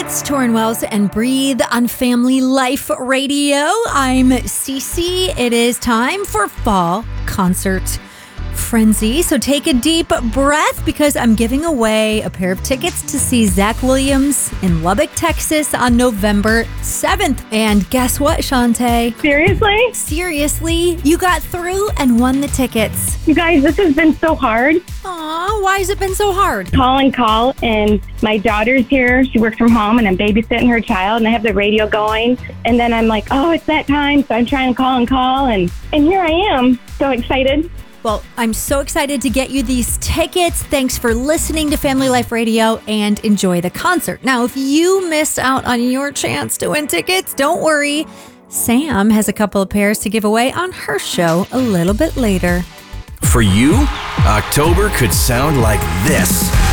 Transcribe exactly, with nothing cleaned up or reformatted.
It's Torrin Wells and Breathe on Family Life Radio. I'm Cece. It is time for Fall Concert Frenzy. So take a deep breath because I'm giving away a pair of tickets to see Zach Williams in Lubbock, Texas on November seventh. And guess what, Shantae? Seriously? Seriously, you got through and won the tickets. You guys, this has been so hard. Aw, why has it been so hard? Call and call, and my daughter's here. She works from home, and I'm babysitting her child, and I have the radio going. And then I'm like, oh, it's that time, so I'm trying to call and call, and, and here I am. So excited. Well, I'm so excited to get you these tickets. Thanks for listening to Family Life Radio and enjoy the concert. Now, if you missed out on your chance to win tickets, don't worry. Sam has a couple of pairs to give away on her show a little bit later. For you, October could sound like this.